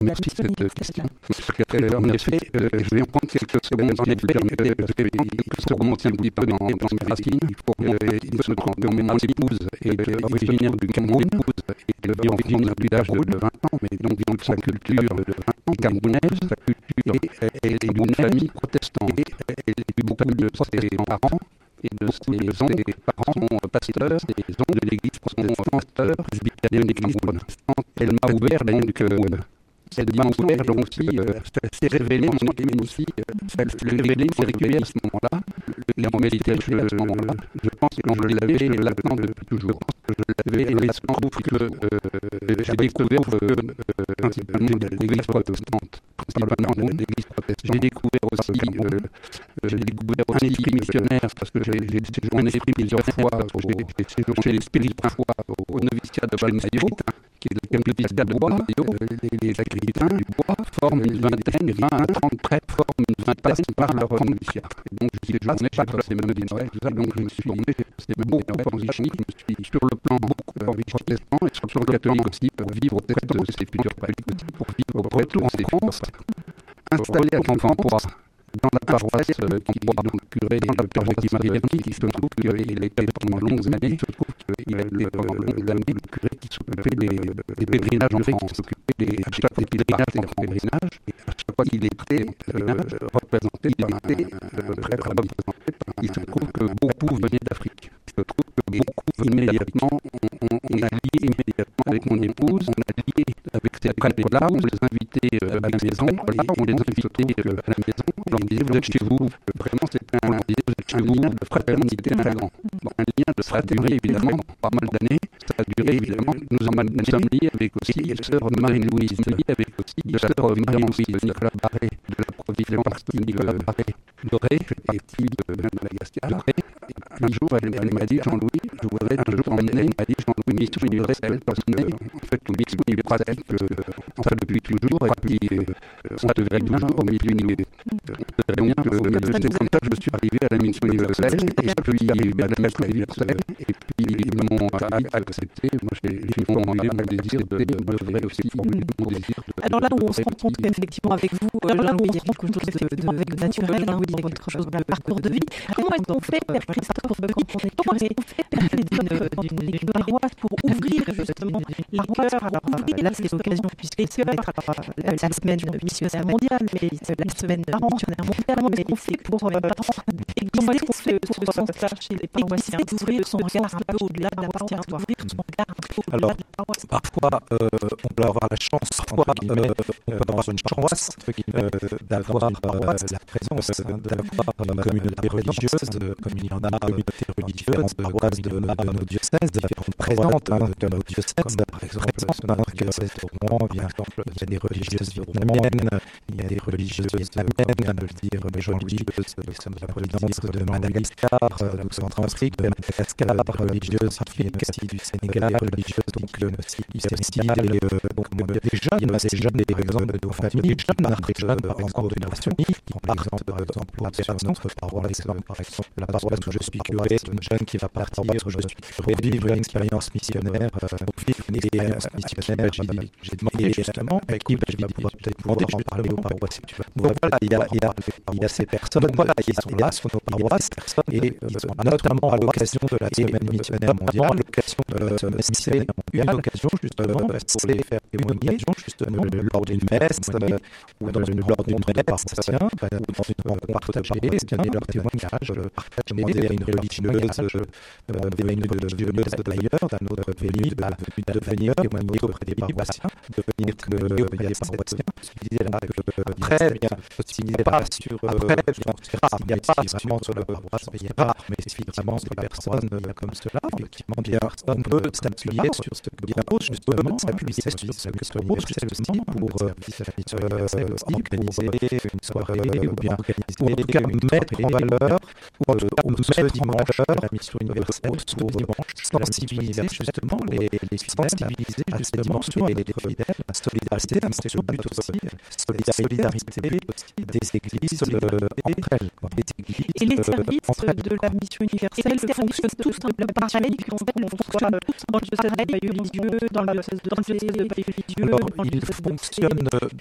Merci de cette question. En effet, je vais en prendre quelques secondes. En effet, quelques secondes, on tient un petit peu dans mes racines. Il se trouve que mon épouse est originaire du Cameroun et vit environ depuis l'âge de 20 ans, mais donc vient de sa culture de 20 ans camerounaise, sa culture est d'une famille protestante. Et beaucoup de ses parents et de ses parents sont pasteurs, et les oncles de l'église sont pasteurs presbytériens du Cameroun. Elle m'a ouvert donc elle m'a ouvert donc aussi, s'est révélée aussi, le révélé spirituel à ce moment-là, la méditation à ce moment-là. Je pense que quand je l'avais, je l'attends depuis toujours. Je l'avais, et ça trouve que j'ai découvert principalement l'église protestante. J'ai découvert aussi un esprit missionnaire, parce que j'ai séjourné en esprit plusieurs fois, j'ai séjourné l'esprit plusieurs fois au noviciat de Valmayo, qui est le noviciat de Bois. Les Agripins du Bois forment une vingtaine, 20 à 30 prêtres forment une vingtaine par leur noviciat. Et donc je suis séjourné par ces menus de Noël, donc je me suis beaucoup enrichi, je me suis sur le plan beaucoup enrichi protestant et sur le catholique aussi pour vivre auprès de ces futurs prêtres, pour vivre auprès de France, installé à Conflans-Poix, dans la paroisse qui donc curé le père Jacques Marie qui se trouve qu'il était pendant longues années, se trouve qu'il a été pendant longues années le curé qui s'occupait des pèlerinages en France, s'occupait à chaque fois des pèlerinages, et à chaque fois qu'il était représenté par un prêtre représenté par il se trouve que beaucoup venaient d'Afrique. Il se trouve que beaucoup immédiatement, on a lié immédiatement avec mon épouse, on a lié avec ces prêtres-là, on les invitait à la maison, on les invitait à la maison, on leur disait vous êtes chez vous, vraiment c'était un lien de fraternité flagrant. Un lien de fraternité évidemment, pas mal d'années, ça a duré évidemment, nous sommes liés avec aussi la sœur Marie-Louise, avec aussi la sœur Marie-Louise de Nicolas Barré, de la provision partie Nicolas Barré, Doré, et fille de Madagascar. Un jour, elle m'a dit, Jean-Louis, je voudrais un jour emmener, elle m'a dit, Jean-Louis, mission universelle, parce que, en fait, une mission universelle, en fait, depuis toujours, et puis, ça devrait bien au milieu universel. C'est comme ça que je suis arrivé à la mission universelle, et puis, à la mission universelle, et puis, ils m'ont accepté, moi, j'ai formulé mon désir moi, je voudrais aussi formuler mon désir de... Alors là, on se rend compte qu'effectivement, avec vous, Jean-Louis, il y a quelque chose de naturel, il y a quelque chose de parcours de vie. Comment est-ce qu'on fait, Père Christophe, comment est-ce qu'on fait d'une paroisse pour ouvrir justement les cœurs? Alors là, c'est l'occasion, puisque c'est la semaine missionnaire mondiale, mais c'est la semaine missionnaire mondiale. Comment est-ce qu'on fait pour comment est-ce qu'on fait pour son cœur chez les paroissiens, d'ouvrir son regard un peu au-delà de la paroisse, d'ouvrir son regard un peu au-delà de la paroisse? Parfois, on peut avoir la chance, parfois, on peut avoir une paroisse d'avoir la présence d'avoir une communauté religieuse, comme il y en a communauté religieuse, paroisse de nos diocèses, présente de nos diocèses. Par exemple, dans notre diocèse de Rouen, il y a des religieuses vietnamiennes, il y a des religieuses islamiennes, je veux dire, les religieuses, nous sommes la providence de Madagascar, nous sommes transcrits de Madagascar, religieuses aussi du Sénégal, religieuses donc ici, des jeunes, par exemple, de nos familles, des jeunes encore de nos familles, par exemple, notre paroisse, la paroisse où je suis curé, c'est une jeune qui va partir, où je suis curé, vivre une expérience missionnaire, j'ai demandé justement à qui je vais pouvoir en parler aux paroissiens. Donc voilà, il y a ces personnes, voilà, ils sont là sur nos paroisses, et notamment à l'occasion de la semaine missionnaire mondiale, à l'occasion de la semaine missionnaire, une occasion justement pour les faire témoigner, justement lors d'une messe, ou lors d'une rencontre de paroissiens, ou dans une partager leur témoignage, partager à une religieuse d'ailleurs, d'un autre pays, de venir témoigner auprès des paroissiens, de venir témoigner auprès des paroissiens. Après, bien, s'il n'est pas sur... Après, c'est rare, il n'y a pas vraiment sur la paroisse, mais il y a rare, mais c'est vraiment sur la personne comme cela, effectivement, bien, on peut s'appuyer sur ce que bien pose, justement, s'appuyer sur ce que pose, justement, pour organiser une soirée, ou bien, ou en tout cas, mettre en valeur, ou mettre en valeur la mission universelle, sensibiliser justement les sensibiliser justement sur les fidèles, la solidarité, c'est le but aussi, solidarité possibilité des églises entre elles. Et les services de la mission universelle fonctionnent tous en parallèle, on fonctionne dans le parallèle religieux, dans le diocèse de religieux. Alors, ils fonctionnent